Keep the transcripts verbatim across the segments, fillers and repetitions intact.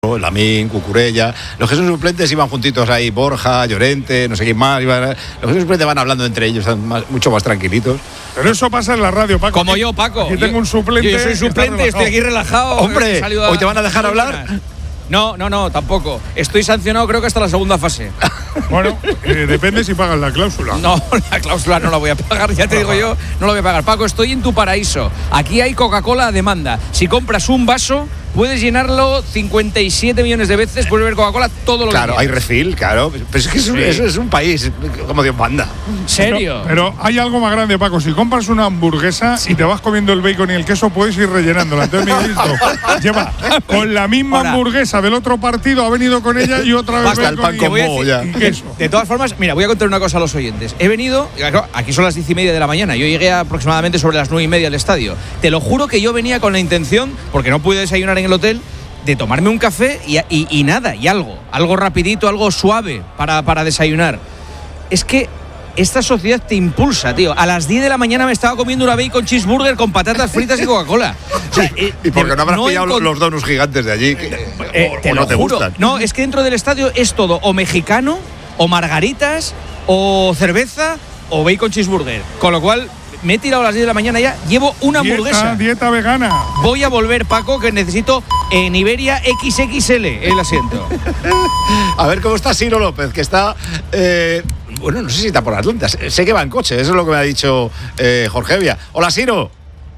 Lamín, Cucurella. Los que son suplentes iban juntitos ahí, Borja, Llorente, no sé quién más. Iban, los que son suplentes van hablando entre ellos, están más, mucho más tranquilitos. Pero eso pasa en la radio, Paco. Como yo, Paco. Aquí tengo un suplente. Yo, yo soy suplente, estoy aquí relajado. Hombre, ¿hoy te van a dejar hablar? No, no, no, tampoco. Estoy sancionado creo que hasta la segunda fase. Bueno, eh, depende si pagas la cláusula. No, la cláusula no la voy a pagar, ya te digo yo, no la voy a pagar. Paco, estoy en tu paraíso. Aquí hay Coca-Cola a demanda. Si compras un vaso, puedes llenarlo cincuenta y siete millones de veces, puedes beber Coca-Cola todo lo claro, que quieras. Claro, hay refill, claro. Pero es que es un, sí. eso es un país, como Dios manda. ¿En serio? Pero, pero hay algo más grande, Paco. Si compras una hamburguesa sí. y te vas comiendo el bacon y el queso, puedes ir rellenándola. Entonces, Miguelito lleva con la misma Ahora. hamburguesa del otro partido, ha venido con ella y otra vez Basta el pan con moho ya. De, de todas formas, mira, voy a contar una cosa a los oyentes. He venido, aquí son las diez y media de la mañana, yo llegué aproximadamente sobre las nueve y media al estadio. Te lo juro que yo venía con la intención, porque no pude desayunar en el hotel, de tomarme un café y, y, y nada, y algo, algo rapidito, algo suave para, para desayunar. Es que esta sociedad te impulsa, tío. A las diez de la mañana me estaba comiendo una bacon cheeseburger con patatas fritas y Coca-Cola. O sea, eh, ¿Y por qué no habrás no pillado encont- los donuts gigantes de allí? Que, eh, o, te o no lo te juro. gustan. No, es que dentro del estadio es todo o mexicano, o margaritas, o cerveza, o bacon cheeseburger. Con lo cual, me he tirado a las diez de la mañana ya, llevo una dieta, hamburguesa. Dieta vegana. Voy a volver, Paco, que necesito en Iberia equis equis ele el asiento. A ver cómo está Ciro López, que está… Eh, bueno, no sé si está por Atlanta. Sé que va en coche, eso es lo que me ha dicho eh, Jorge Evia. Hola, Ciro.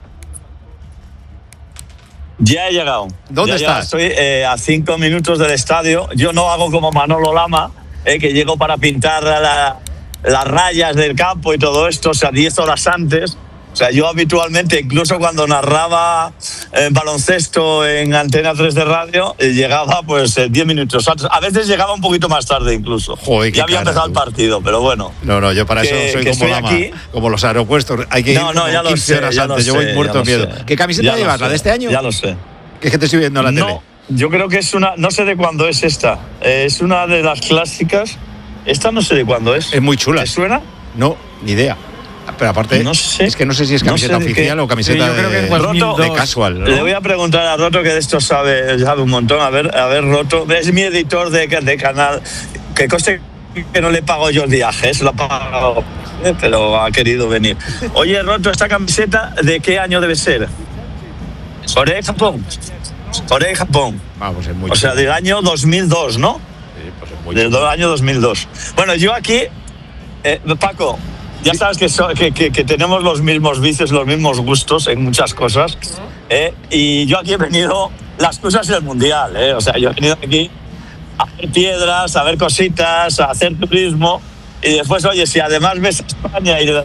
Ya he llegado. ¿Dónde ya estás? Estoy eh, a cinco minutos del estadio. Yo no hago como Manolo Lama, eh, que llego para pintar la, las rayas del campo y todo esto, o sea, diez horas antes. O sea, yo habitualmente, incluso cuando narraba eh, baloncesto en Antena tres de radio, eh, llegaba pues eh, diez minutos antes. A veces llegaba un poquito más tarde incluso. Joder, qué ya había cara, empezado tú. el partido, pero bueno. No, no, yo para que, eso soy que como Lama, aquí. como los aeropuertos. Hay que ir no, no, ya quince lo sé, horas ya antes. lo Yo voy sé, muerto de miedo. Sé. ¿Qué camiseta ya llevas? ¿La de este año? Ya lo sé. Que es que te estoy viendo en la no, tele. Yo creo que es una… No sé de cuándo es esta. Eh, es una de las clásicas. Esta no sé de cuándo es. Es muy chula. ¿Te suena? No, ni idea. Pero aparte, no sé, es que no sé si es camiseta no sé oficial o camiseta sí, yo creo de, que es Roto, de casual, ¿no? Le voy a preguntar a Roto, que de esto sabe, sabe un montón. A ver, a ver, Roto. Es mi editor de, de canal. Que coste que no le pago yo el viaje, se lo ha pagado, pero ha querido venir. Oye, Roto, ¿esta camiseta de qué año debe ser? Corea y Japón. Corea y Japón. Vamos, es muy O sea, chulo. del año dos mil dos, ¿no? Sí, pues es muy Del chulo. año dos mil dos. Bueno, yo aquí, eh, Paco, ya sabes que, so, que, que, que tenemos los mismos vicios, los mismos gustos en muchas cosas. Eh, y yo aquí he venido, las cosas del Mundial. Eh, o sea, yo he venido aquí a ver piedras, a ver cositas, a hacer turismo. Y después, oye, si además ves a España y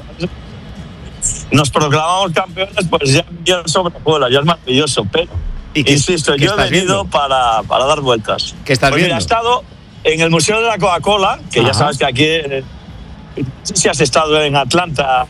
nos proclamamos campeones, pues ya, ya sobrevuela, ya es maravilloso. Pero, ¿Y qué, insisto, qué yo he estás venido viendo? para, para dar vueltas. ¿Qué estás pues mira, viendo? he estado en el Museo de la Coca-Cola, que Ajá. ya sabes que aquí… Eh, no sé si has estado en Atlanta.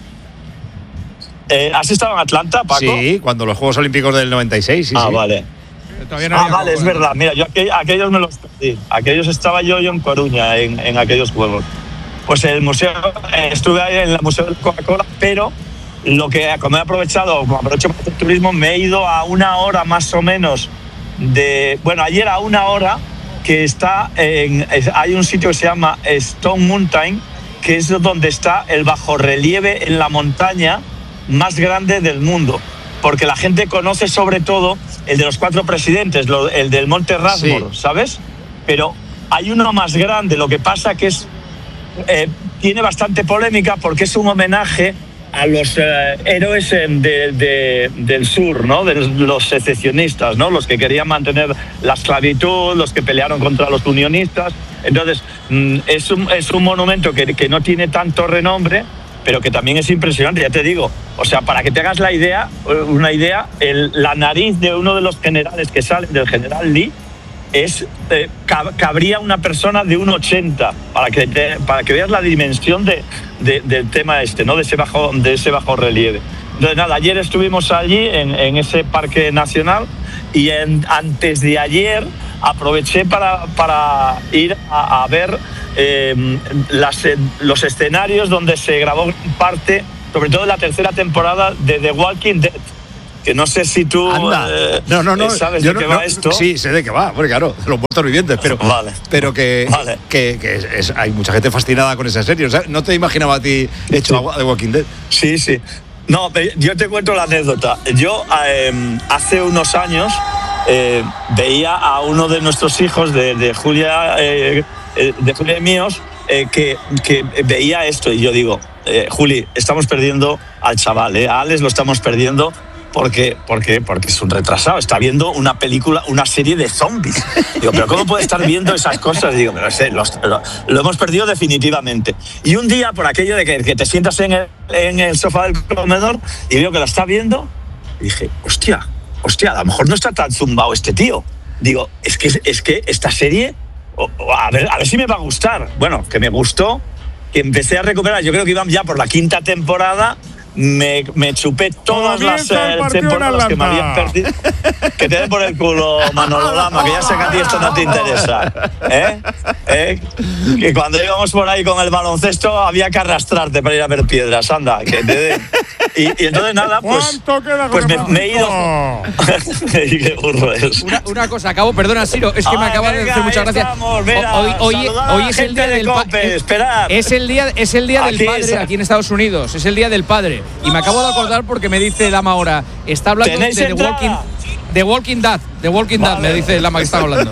Eh, ¿Has estado en Atlanta, Paco? Sí, cuando los Juegos Olímpicos del noventa y seis, sí, ah, sí. vale. Todavía no Ah, había vale, es Coca-Cola. verdad. Mira, yo aqu- aquellos me los perdí. Aquellos estaba yo, yo en Coruña, en, en aquellos Juegos. Pues el museo, eh, estuve ahí en el Museo de Coca-Cola, pero lo que, como he aprovechado, como aprovecho para hacer turismo, me he ido a una hora más o menos de… Bueno, ayer a una hora que está en… es- hay un sitio que se llama Stone Mountain, que es donde está el bajorrelieve en la montaña más grande del mundo. Porque la gente conoce sobre todo el de los cuatro presidentes, lo- el del Monte Rushmore, Sí. ¿sabes? Pero hay uno más grande, lo que pasa que es… Eh, tiene bastante polémica porque es un homenaje a los eh, héroes en- de- de- del sur, ¿no? De los secesionistas, ¿no? Los que querían mantener la esclavitud, los que pelearon contra los unionistas. Entonces, mm, es, un, es un monumento que, que no tiene tanto renombre, pero que también es impresionante, ya te digo. O sea, para que te hagas la idea, una idea, el, la nariz de uno de los generales que sale, del general Lee, es eh, cab- cabría una persona de un ochenta, para que te- para que veas la dimensión de, de- del tema este, ¿no? De ese bajo de ese bajo relieve. Entonces nada, ayer estuvimos allí en, en ese parque nacional y en, antes de ayer aproveché para, para ir a, a ver eh, las, los escenarios donde se grabó parte, sobre todo en la tercera temporada de The Walking Dead, que no sé si tú eh, no, no, no, sabes yo de qué no, va no, esto. Sí, sé de qué va, porque claro, los muertos vivientes, pero, vale. pero que, vale. que, que es, es, hay mucha gente fascinada con esa serie. O sea, no te imaginaba a ti hecho Sí. agua de Walking Dead. Sí, sí. No, yo te cuento la anécdota. Yo eh, hace unos años eh, veía a uno de nuestros hijos, de, de Julia, eh, de Julia y míos, eh, que, que veía esto y yo digo, eh, Juli, estamos perdiendo al chaval, eh, a Alex lo estamos perdiendo. Porque, porque, porque es un retrasado, está viendo una película, una serie de zombies. Digo, pero ¿cómo puede estar viendo esas cosas? Digo, pero sé, lo, lo, lo hemos perdido definitivamente. Y un día, por aquello de que, que te sientas en el, en el sofá del comedor y veo que lo está viendo, dije, hostia, hostia, a lo mejor no está tan zumbado este tío. Digo, es que, es que esta serie, oh, oh, a, ver, a ver si me va a gustar. Bueno, que me gustó, que empecé a recuperar, yo creo que iban ya por la quinta temporada. Me, me chupé todas las eh, temporadas que me habían perdido. Que te den por el culo, Manolo Lama, que ya sé que a ti esto no te interesa. ¿Eh? ¿Eh? Que cuando íbamos por ahí con el baloncesto había que arrastrarte para ir a ver piedras, anda, que te den. Y, y entonces nada, pues, pues me, me he ido. Qué burro es. Una, una cosa, acabo, perdona, Siro, es que Ay, me acaba venga, de hacer mucha gracia. Estamos, mira, hoy hoy, hoy es el día de del Cope, esperad. Es el día, es el día del Aquí padre está. aquí en Estados Unidos. Es el día del padre. Y me acabo de acordar porque me dice Lama ahora, está hablando de The Walking, The Walking Dead. The Walking Dead, vale. Me dice Lama que está hablando.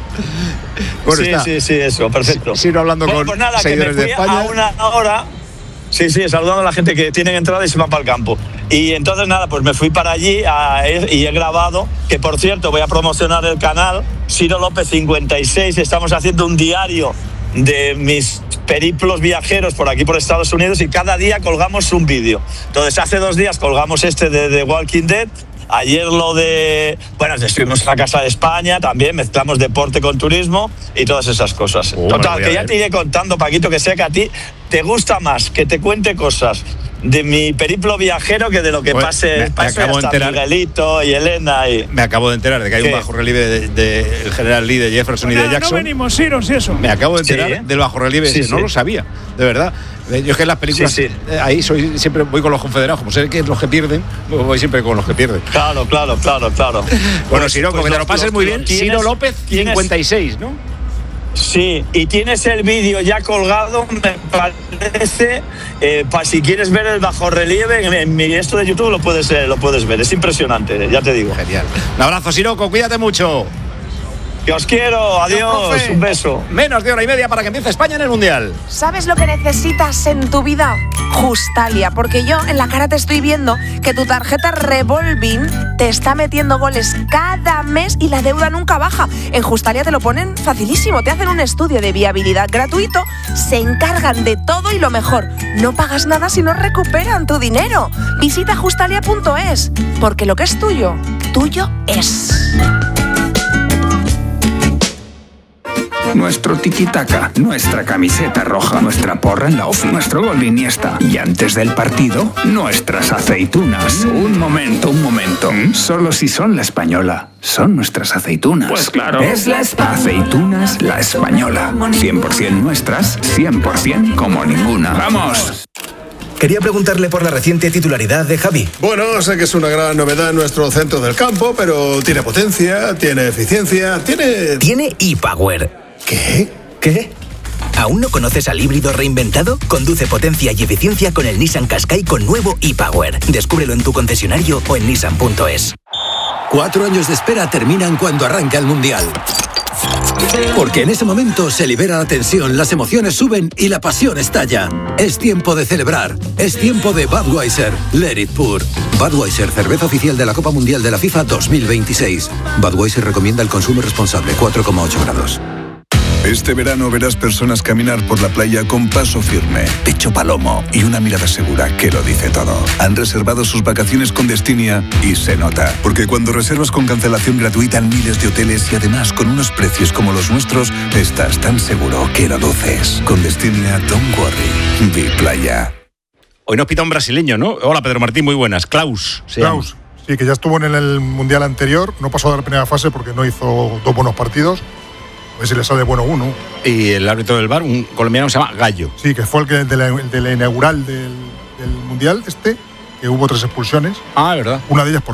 Bueno, sí, está. sí, sí, eso, perfecto. Sigo hablando bueno, con pues nada, seguidores que me fui de España. A una hora. Sí, sí, saludando a la gente que tienen entrada y se van para el campo. Y entonces nada, pues me fui para allí a, y he grabado, que por cierto voy a promocionar el canal, Siro López cincuenta y seis, estamos haciendo un diario de mis periplos viajeros por aquí por Estados Unidos y cada día colgamos un vídeo. Entonces hace dos días colgamos este de The Walking Dead. Ayer lo de... Bueno, estuvimos en la Casa de España, también mezclamos deporte con turismo y todas esas cosas. Oh, Total, que ya ver. te iré contando, Paquito, que sé que a ti te gusta más que te cuente cosas de mi periplo viajero que de lo que Pues, pase, me- me pase acabo de hasta enterar. Miguelito y Elena. Y... Me acabo de enterar de que hay ¿Qué? un bajo relieve del de, de general Lee, de Jefferson y de Nada, Jackson. no venimos, Siros, y eso. Me acabo de enterar Sí, ¿eh? del bajo relieve Sí, ese, no sí. lo sabía, de verdad. Eh, Yo es que en las películas, Sí, sí. eh, ahí soy siempre voy con los confederados, como sé que es los que pierden, voy siempre con los que pierden. Claro, claro, claro, claro. Bueno, Siro, pues que te los- lo pases los- muy los bien. tienes- Siro López tienes- cincuenta y seis, ¿no? Sí, y tienes el vídeo ya colgado, me parece, eh, para si quieres ver el bajo relieve, en, en mi esto de YouTube lo puedes, eh, lo puedes ver, es impresionante, ya te digo. Genial. Un abrazo, Siroco, cuídate mucho. Que os quiero, adiós, profe. un beso. Menos de hora y media para que empiece España en el Mundial. ¿Sabes lo que necesitas en tu vida? Justalia, porque yo en la cara te estoy viendo que tu tarjeta Revolving te está metiendo goles cada mes y la deuda nunca baja. En Justalia te lo ponen facilísimo, te hacen un estudio de viabilidad gratuito, se encargan de todo y lo mejor, no pagas nada si no recuperan tu dinero. Visita justalia punto es, porque lo que es tuyo, tuyo es. Nuestro tiki-taka, nuestra camiseta roja, nuestra porra en la off, nuestro gol de Iniesta. Y antes del partido, nuestras aceitunas. Un momento, un momento. Solo si son la española. Son nuestras aceitunas. Pues claro. Es la espa- Aceitunas La Española. cien por ciento nuestras, cien por ciento como ninguna. ¡Vamos! Quería preguntarle por la reciente titularidad de Javi. Bueno, sé que es una gran novedad en nuestro centro del campo, pero tiene potencia, tiene eficiencia, tiene... Tiene ePower. ¿Qué? ¿Qué? ¿Aún no conoces al híbrido reinventado? Conduce potencia y eficiencia con el Nissan Qashqai con nuevo ePower. Descúbrelo en tu concesionario o en nissan punto es. Cuatro años de espera terminan cuando arranca el Mundial. Porque en ese momento se libera la tensión, las emociones suben y la pasión estalla. Es tiempo de celebrar. Es tiempo de Budweiser. Let it pour. Budweiser, cerveza oficial de la Copa Mundial de la FIFA dos mil veintiséis. Budweiser recomienda el consumo responsable, cuatro coma ocho grados. Este verano verás personas caminar por la playa con paso firme, pecho palomo y una mirada segura que lo dice todo. Han reservado sus vacaciones con Destinia y se nota. Porque cuando reservas con cancelación gratuita en miles de hoteles y además con unos precios como los nuestros, estás tan seguro que lo duces. Con Destinia, don't worry. Be playa. Hoy nos pita un brasileño, ¿no? Hola, Pedro Martín, muy buenas. Klaus. se llama. Klaus, sí, que ya estuvo en el Mundial anterior, no pasó a la primera fase porque no hizo dos buenos partidos. A ver si le sale bueno uno. Y el árbitro del V A R, un colombiano que se llama Gallo. Sí, que fue el, que, el, de, la, el de la inaugural del, del Mundial este, que hubo tres expulsiones. Ah, es verdad. Una de ellas por V A R.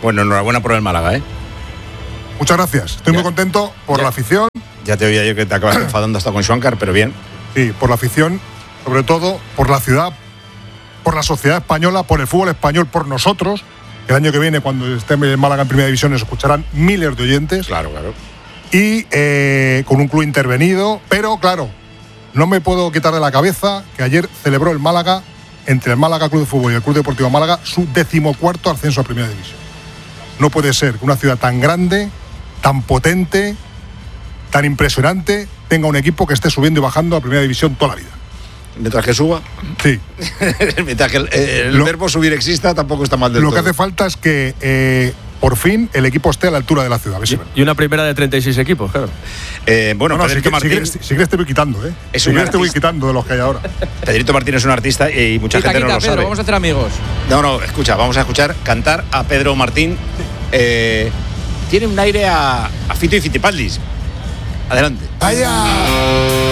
Bueno, enhorabuena por el Málaga, ¿eh? Muchas gracias. Estoy ya. muy contento por ya. la afición. Ya te oía yo que te acabas enfadando hasta con Schwankar, pero bien. Sí, por la afición, sobre todo por la ciudad, por la sociedad española, por el fútbol español, por nosotros. El año que viene, cuando esté en Málaga en Primera División, nos escucharán miles de oyentes. Claro, claro. Y eh, con un club intervenido. Pero, claro, no me puedo quitar de la cabeza que ayer celebró el Málaga, entre el Málaga Club de Fútbol y el Club Deportivo Málaga, su decimocuarto ascenso a Primera División. No puede ser que una ciudad tan grande, tan potente, tan impresionante, tenga un equipo que esté subiendo y bajando a Primera División toda la vida. Mientras que suba. Sí. Mientras que el, el lo, verbo subir exista, tampoco está mal del lo todo. Lo que hace falta es que, eh, por fin, el equipo esté a la altura de la ciudad. Y, y una primera de treinta y seis equipos, claro. Eh, bueno, no, no, Pedrito si, Martín… Si, si, si quieres te voy quitando, ¿eh? Es si un quieres te voy artista. quitando de los que hay ahora. Pedrito Martín es un artista y mucha quita, gente quita, no lo Pedro, sabe. Vamos a hacer amigos. No, no, escucha, vamos a escuchar cantar a Pedro Martín. Eh, tiene un aire a, a Fito y Fitipaldis. Adelante. ¡Vaya!